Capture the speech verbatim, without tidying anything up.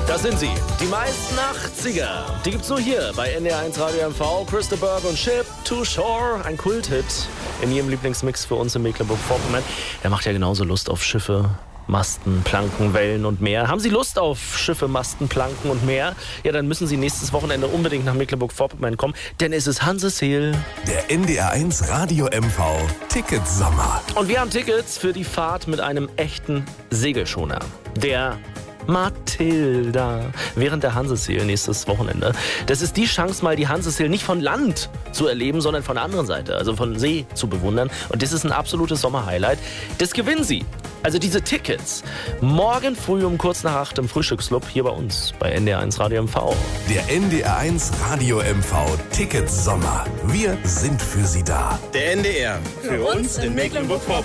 Das sind sie, die meisten achtziger. Die gibt's nur hier bei N D R eins Radio M V. Christa Burke und Ship to Shore, ein Kulthit in ihrem Lieblingsmix für uns in Mecklenburg-Vorpommern. Der macht ja genauso Lust auf Schiffe, Masten, Planken, Wellen und mehr. Haben Sie Lust auf Schiffe, Masten, Planken und mehr? Ja, dann müssen Sie nächstes Wochenende unbedingt nach Mecklenburg-Vorpommern kommen, denn es ist Hanseseel. Der N D R eins Radio M V Ticket Sommer. Und wir haben Tickets für die Fahrt mit einem echten Segelschoner. Der Matilda während der Hanseseel nächstes Wochenende. Das ist die Chance, mal die Hanseseel nicht von Land zu erleben, sondern von der anderen Seite, also von See zu bewundern. Und das ist ein absolutes Sommerhighlight. Das gewinnen Sie. Also diese Tickets morgen früh um kurz nach acht im Frühstücksclub hier bei uns bei N D R eins Radio M V. Der N D R eins Radio M V Ticket Sommer. Wir sind für Sie da. Der N D R. Für, für uns in Mecklenburg-Vorpommern.